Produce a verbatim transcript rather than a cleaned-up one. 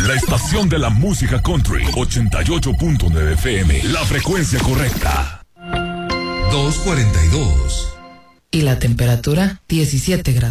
La estación de la música country, ochenta y ocho punto nueve F M, la frecuencia correcta. dos cuarenta y dos. Y la temperatura, diecisiete grados.